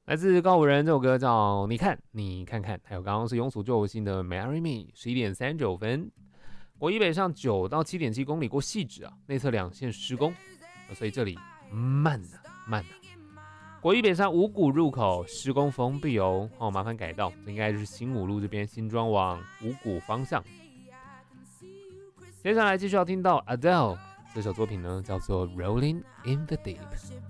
来自告五人这首歌叫《你看你看看》，还有刚刚是庸俗救星的 Marry Me， 11:39。国一北上9到7.7公里过汐止啊，内侧2线施工，所以这里慢啊慢啊。国一北上五股入口施工封闭哦，麻烦改道，这应该就是新武路这边新庄往五股方向。接下来继续要听到 Adele 这首作品呢，叫做 Rolling in the Deep。